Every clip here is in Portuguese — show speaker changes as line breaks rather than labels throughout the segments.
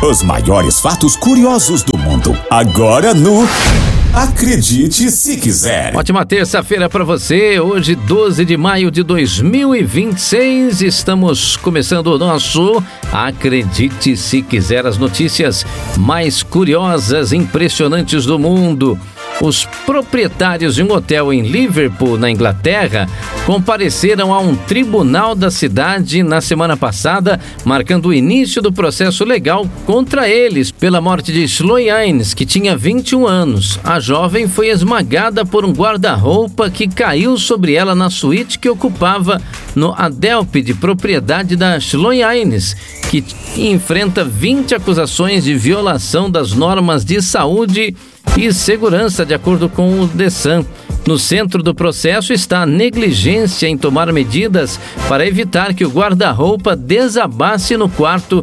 Os maiores fatos curiosos do mundo. Agora no Acredite Se Quiser.
Ótima terça-feira para você. Hoje, 12 de maio de 2026. Estamos começando o nosso Acredite Se Quiser. As notícias mais curiosas, impressionantes do mundo. Os proprietários de um hotel em Liverpool, na Inglaterra, compareceram a um tribunal da cidade na semana passada, marcando o início do processo legal contra eles pela morte de Sloane, que tinha 21 anos. A jovem foi esmagada por um guarda-roupa que caiu sobre ela na suíte que ocupava no Adelphi, de propriedade da Sloane, que enfrenta 20 acusações de violação das normas de saúde e segurança, de acordo com o The Sun. No centro do processo está a negligência em tomar medidas para evitar que o guarda-roupa desabasse no quarto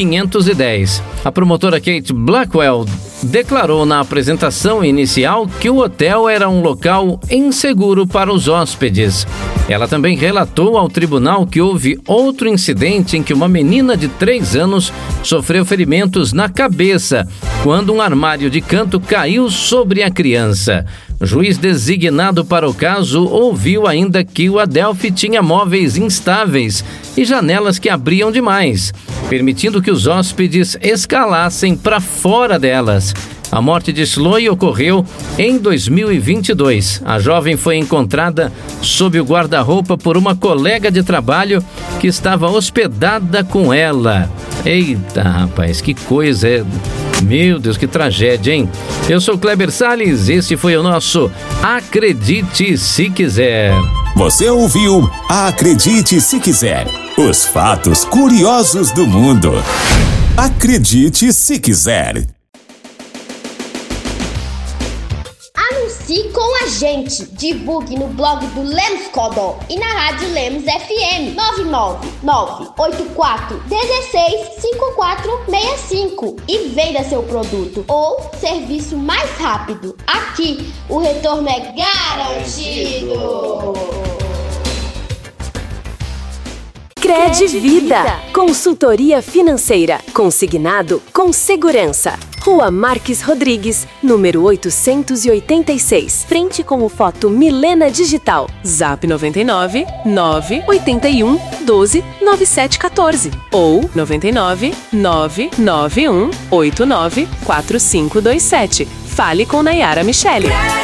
510. A promotora Kate Blackwell declarou na apresentação inicial que o hotel era um local inseguro para os hóspedes. Ela também relatou ao tribunal que houve outro incidente em que uma menina de 3 anos sofreu ferimentos na cabeça quando um armário de canto caiu sobre a criança. O juiz designado para o caso ouviu ainda que o Adelphi tinha móveis instáveis e janelas que abriam demais, permitindo que os hóspedes escalassem para fora delas. A morte de Sloane ocorreu em 2022. A jovem foi encontrada sob o guarda-roupa por uma colega de trabalho que estava hospedada com ela. Eita, rapaz, que coisa, Meu Deus, que tragédia, hein? Eu sou Kleber Salles, esse foi o nosso Acredite Se Quiser.
Você ouviu Acredite Se Quiser. Os fatos curiosos do mundo. Acredite Se Quiser.
Anuncie com a gente. Divulgue no blog do Lemos Codó e na rádio Lemos FM 99984165465 e venda seu produto ou serviço mais rápido. Aqui o retorno é garantido.
Credvida, consultoria financeira, consignado com segurança. Rua Marques Rodrigues, número 886, frente com o Foto Milena Digital. Zap 99 981 12 9714 ou 99 991 89 4527. Fale com Nayara Michele.